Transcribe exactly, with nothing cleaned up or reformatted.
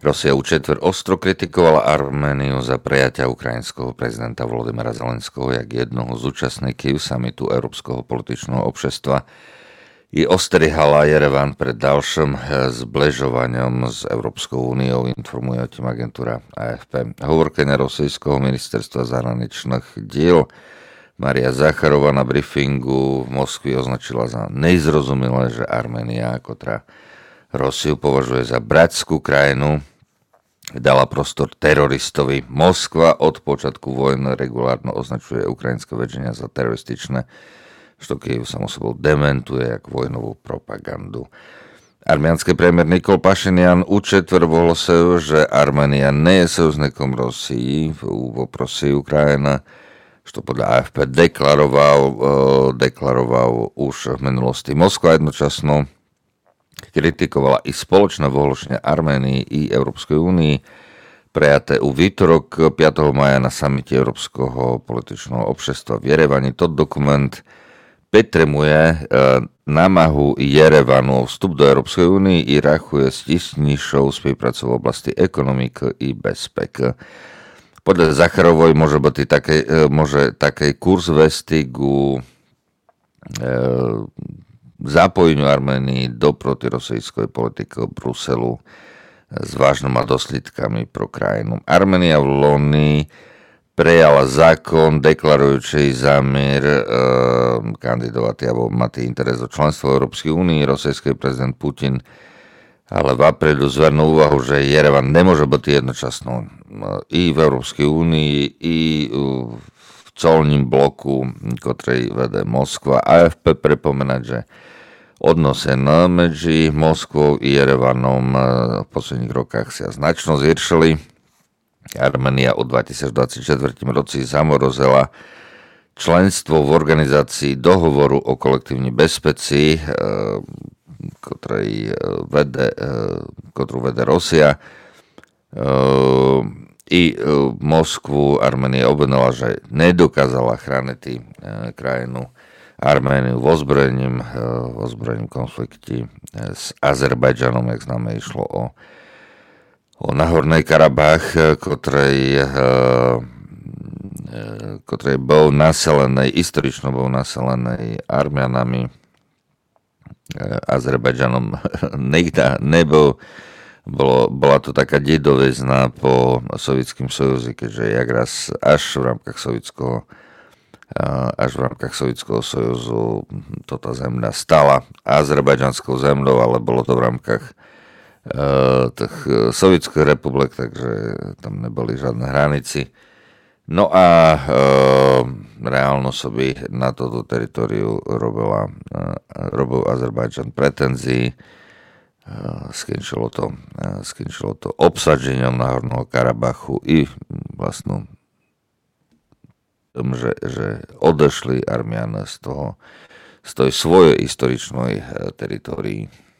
Rosia u četvrť ostro kritikovala Arméniu za prejatia ukrajinského prezidenta Volodymyra Zelenského jak jednoho z účastníkov samitu Európskeho političného obšestva i ostrihala Jerevan pred ďalším zbližovaním s Európskou úniou, informuje o tým agentúra á ef pé. Hovorkyňa Rosijského ministerstva zahraničných diel Maria Zacharova na briefingu v Moskvi označila za nezrozumilé, že Arménia, ktorá Rosiu považuje za bratskú krajinu, dala prostor teroristovi. Moskva od počiatku vojny regulárno označuje ukrajinské vedenia za terorističné, što Kyjev samo sebou dementuje jak vojnovú propagandu. Arménsky premiér Nikol Pašinian u četvrť ohlásil, že Arménia nie je souznikom Rosii v vопросе Ukrajina, što podľa á ef pé deklaroval, deklaroval už v minulosti. Moskva jednočasno kritikovala i spoločné vyhlásenie Arménii i Európskej únii prejaté u výtorok piateho mája na samite Európskeho političného obšestva v Jerevani. To dokument підтримує намагу Єревану вступ до Європейської Унії і рахує стіснішою співпрацю в області економіки і безпеки. Podľa Zacharovej môže byť taký, môže taký kurz vesti ku e, zapojeniu Arménii do protirosijskej politiky Bruselu s vážnymi dôsledkami pro krajinu. Arménia v loni prejala zákon deklarujúci zámer e, kandidovať alebo mať interes do členstva v Európskej únii. Rosijský prezident Putin ale v aprílu zvernul úvahu, že Jerevan nemôže byť jednočasno i v Európskej únii, i v colním bloku, ktorý vede Moskva. á ef pé pripomínať, že odnose medzi Moskvou i Jerevanom v posledných rokách sa značno zhoršili. Arménia od dvetisícdvadsaťštyri roci zamorozila členstvo v organizácii dohovoru o kolektívnej bezpečí, ktorej vede, ktorú vede Rosia. I Moskvu Arménia obvinila, že nedokázala chrániť krajinu Arméniu v ozbrojením, v ozbrojením konflikte s Azerbajdžanom, jak známe, išlo o, o Nahorný Karabach, ktorej, ktorej bol naselený, historično bol naselený Armianami. Azerbajdžanom nikda nebol. Bolo, bola to taká dedovizna po Sovietskom sojuzi, keďže jak raz až v rámkach Sovietského až v rámkach Sovietskeho sojuzu toto zemľa stala azerbajdžanskou zemľou, ale bolo to v rámkach uh, tých Sovietských republik, takže tam neboli žiadne hranici. No a e, reálno soby na toto teritoriu robila, e, robil Azerbajdžan pretenzii. E, skončilo to, e, skončilo to obsadžením Nahorného Karabachu i vlastnú tom, že, že odešli Armiane z toho, z tej svojej historičnej e, teritorii.